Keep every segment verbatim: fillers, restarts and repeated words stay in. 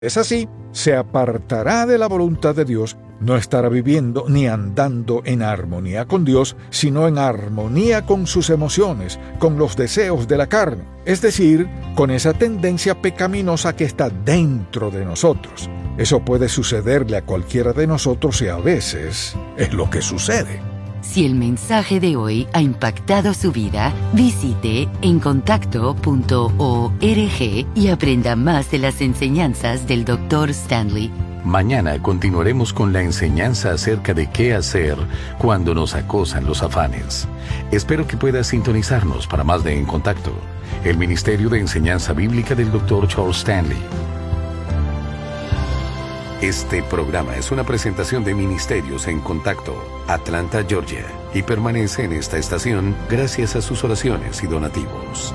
es así, se apartará de la voluntad de Dios, no estará viviendo ni andando en armonía con Dios, sino en armonía con sus emociones, con los deseos de la carne, es decir, con esa tendencia pecaminosa que está dentro de nosotros. Eso puede sucederle a cualquiera de nosotros y a veces es lo que sucede. Si el mensaje de hoy ha impactado su vida, visite encontacto punto org y aprenda más de las enseñanzas del doctor Stanley. Mañana continuaremos con la enseñanza acerca de qué hacer cuando nos acosan los afanes. Espero que puedas sintonizarnos para más de En Contacto, el Ministerio de Enseñanza Bíblica del doctor Charles Stanley. Este programa es una presentación de Ministerios en Contacto, Atlanta, Georgia, y permanece en esta estación gracias a sus oraciones y donativos.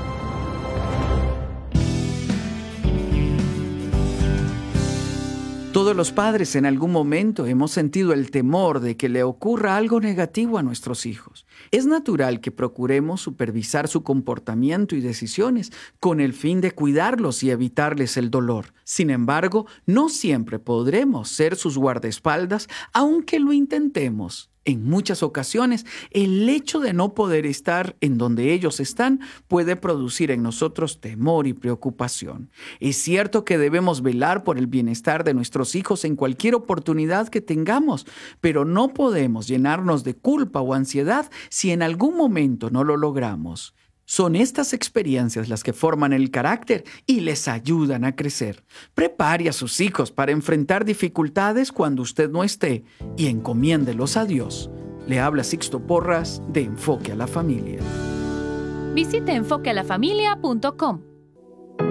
Todos los padres en algún momento hemos sentido el temor de que le ocurra algo negativo a nuestros hijos. Es natural que procuremos supervisar su comportamiento y decisiones con el fin de cuidarlos y evitarles el dolor. Sin embargo, no siempre podremos ser sus guardaespaldas, aunque lo intentemos. En muchas ocasiones, el hecho de no poder estar en donde ellos están puede producir en nosotros temor y preocupación. Es cierto que debemos velar por el bienestar de nuestros hijos en cualquier oportunidad que tengamos, pero no podemos llenarnos de culpa o ansiedad si en algún momento no lo logramos. Son estas experiencias las que forman el carácter y les ayudan a crecer. Prepare a sus hijos para enfrentar dificultades cuando usted no esté y encomiéndelos a Dios. Le habla Sixto Porras de Enfoque a la Familia. Visite enfoque a la familia punto com.